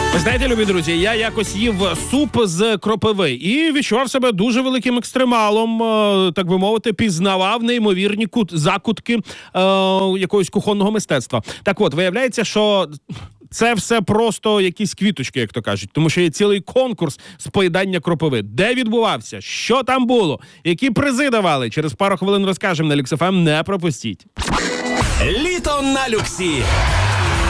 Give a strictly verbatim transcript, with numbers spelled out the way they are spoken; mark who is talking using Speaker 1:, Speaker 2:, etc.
Speaker 1: Ви знаєте, любі друзі, я якось їв суп з кропиви і відчував себе дуже великим екстремалом, так би мовити, пізнавав неймовірні кут, закутки е, якогось кухонного мистецтва. Так от, виявляється, що це все просто якісь квіточки, як то кажуть, тому що є цілий конкурс з поїдання кропиви. Де відбувався? Що там було? Які призи давали? Через пару хвилин розкажемо на Люкс еф ем, не пропустіть.
Speaker 2: Літо на Люксі.